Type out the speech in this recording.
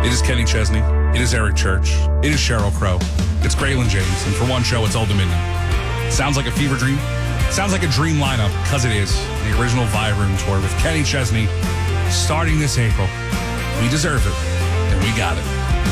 It is Kenny Chesney. It is Eric Church. It is Sheryl Crow. It's Graylin James. And for one show, it's Old Dominion. Sounds like a fever dream. Sounds like a dream lineup, because it is. The original Vibe Room Tour with Kenny Chesney starting this April. We deserve it, and we got it.